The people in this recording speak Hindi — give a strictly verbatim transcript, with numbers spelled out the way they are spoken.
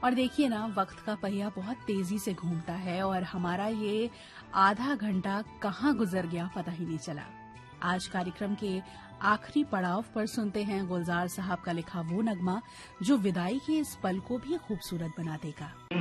और देखिए ना, वक्त का पहिया बहुत तेजी से घूमता है और हमारा ये आधा घंटा कहाँ गुजर गया पता ही नहीं चला। आज कार्यक्रम के आखिरी पड़ाव पर सुनते हैं गुलजार साहब का लिखा वो नगमा जो विदाई के इस पल को भी खूबसूरत बना देगा।